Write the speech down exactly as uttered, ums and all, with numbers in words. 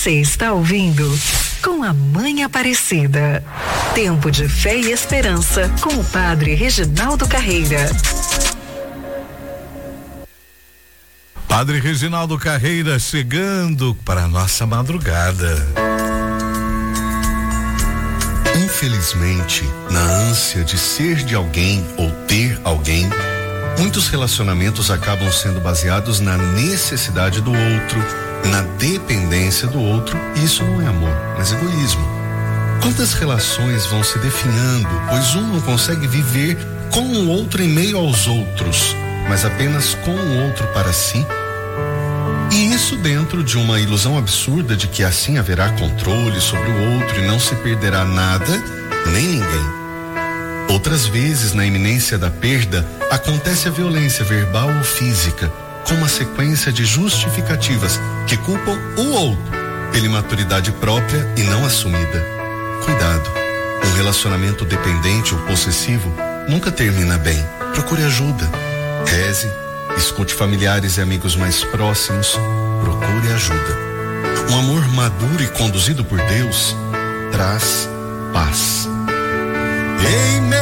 Você está ouvindo Com a Mãe Aparecida. Tempo de fé e esperança com o Padre Reginaldo Carreira. Padre Reginaldo Carreira chegando para a nossa madrugada. Infelizmente, na ânsia de ser de alguém ou ter alguém, muitos relacionamentos acabam sendo baseados na necessidade do outro, na dependência do outro, e isso não é amor, mas egoísmo. Quantas relações vão se definhando, pois um não consegue viver com o outro em meio aos outros, mas apenas com o outro para si? E isso dentro de uma ilusão absurda de que assim haverá controle sobre o outro e não se perderá nada, nem ninguém. Outras vezes, na iminência da perda, acontece a violência verbal ou física, com uma sequência de justificativas que culpam o outro pela imaturidade própria e não assumida. Cuidado, um relacionamento dependente ou possessivo nunca termina bem. Procure ajuda, reze, escute familiares e amigos mais próximos, procure ajuda. Um amor maduro e conduzido por Deus traz paz. Em